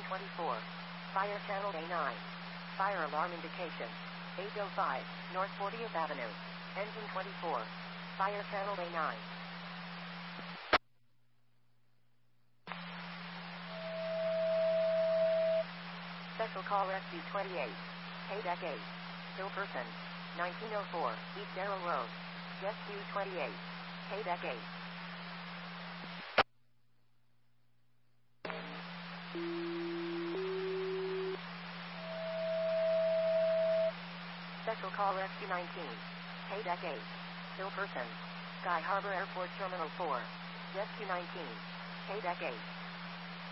24. Fire channel A9. Fire alarm indication. 805, North 40th Avenue. Engine 24. Fire channel A9. Special call Rescue 28. Haydeck 8. Still person. 1904, East Darrow Road. Rescue 28. Haydeck 8. Special call Rescue 19. Haydeck 8. Still person. Sky Harbor Airport Terminal 4. Rescue 19. Haydeck 8.